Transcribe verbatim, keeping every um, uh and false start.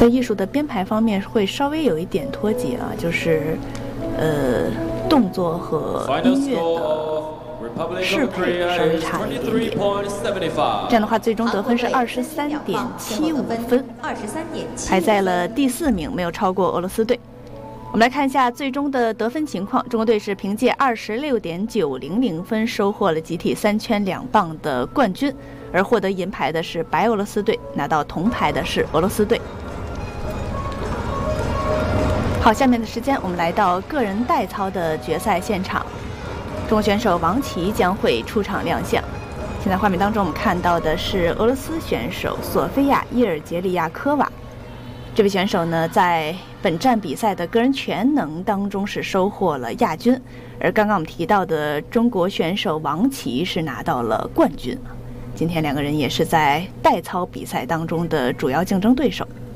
在艺术的编排方面会稍微有一点脱节啊，就是呃动作和音乐的适配稍微差一点点。这样的话，最终得分是二十三点七五分，排在了第四名，没有超过俄罗斯队。我们来看一下最终的得分情况，中国队是凭借二十六点九零零分收获了集体三圈两棒的冠军，而获得银牌的是白俄罗斯队，拿到铜牌的是俄罗斯队。好，下面的时间我们来到个人代操的决赛现场，中国选手王琦将会出场亮相。现在画面当中我们看到的是俄罗斯选手索菲亚·伊尔杰里亚科娃。这位选手呢，在本站比赛的个人全能当中是收获了亚军，而刚刚我们提到的中国选手王琦是拿到了冠军。今天两个人也是在代操比赛当中的主要竞争对手。